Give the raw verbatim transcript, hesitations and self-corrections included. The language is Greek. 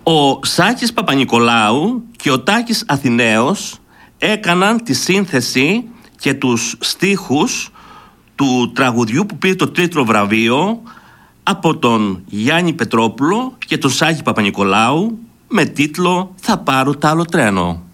Ο Σάκης Παπανικολάου και ο Τάκης Αθηναίος έκαναν τη σύνθεση και τους στίχους του τραγουδιού που πήρε το τρίτο βραβείο από τον Γιάννη Πετρόπουλο και τον Σάκη Παπανικολάου με τίτλο «Θα πάρω τ' άλλο τρένο».